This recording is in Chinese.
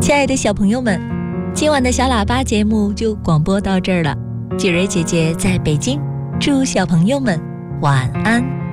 亲爱的小朋友们，今晚的小喇叭节目就广播到这儿了。季蕊姐姐在北京，祝小朋友们晚安。